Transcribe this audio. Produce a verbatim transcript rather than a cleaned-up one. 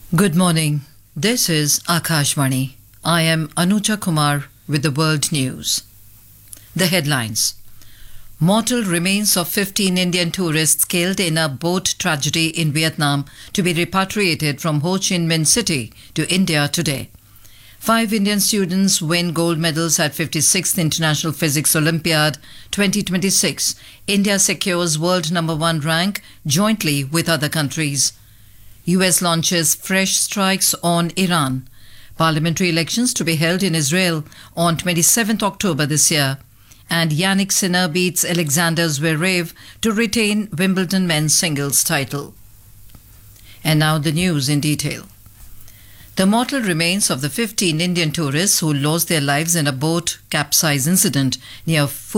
Good morning. This is Akashvani. I am Anuja Kumar with the world news. The headlines. Mortal remains of fifteen Indian tourists killed in a boat tragedy in Vietnam to be repatriated from Ho Chi Minh City to India today. Five Indian students win gold medals at fifty-sixth International Physics Olympiad twenty twenty-six. India secures world number one rank jointly with other countries. U S launches fresh strikes on Iran. Parliamentary elections to be held in Israel on twenty-seventh October this year. And Yannick Sinner beats Alexander Zverev to retain Wimbledon men's singles title. And now the news in detail. The mortal remains of the fifteen Indian tourists who lost their lives in a boat capsize incident near